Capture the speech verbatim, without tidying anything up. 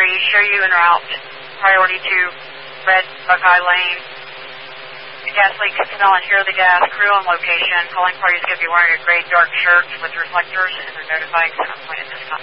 three, show you en route. Priority two, red Buckeye Lane. The gas leak is smell and hear the gas. Crew on location. Calling parties going to be wearing a gray dark shirt with reflectors, and they're notifying center point at this time.